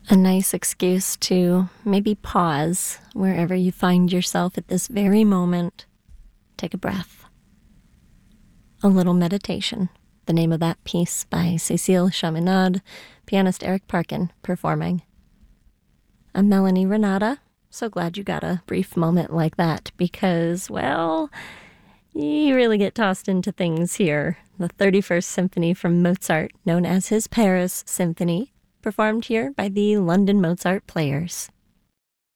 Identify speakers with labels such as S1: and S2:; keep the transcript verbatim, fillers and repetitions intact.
S1: A nice excuse to maybe pause wherever you find yourself at this very moment. Take a breath. A little meditation. The name of that piece by Cécile Chaminade, pianist Eric Parkin performing. I'm Melanie Renata. So glad you got a brief moment like that because, well, you really get tossed into things here. The thirty-first Symphony from Mozart, known as his Paris Symphony, performed here by the London Mozart Players.